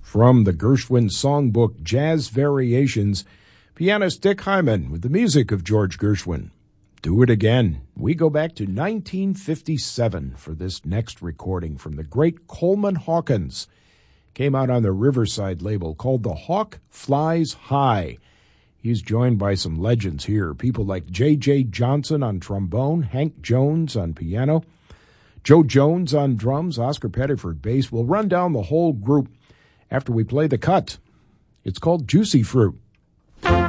From the Gershwin songbook Jazz Variations, pianist Dick Hyman with the music of George Gershwin. Do It Again. We go back to 1957 for this next recording from the great Coleman Hawkins. Came out on the Riverside label called The Hawk Flies High. He's joined by some legends here, people like J.J. Johnson on trombone, Hank Jones on piano, Joe Jones on drums, Oscar Pettiford bass. We'll run down the whole group after we play the cut. It's called Juicy Fruit.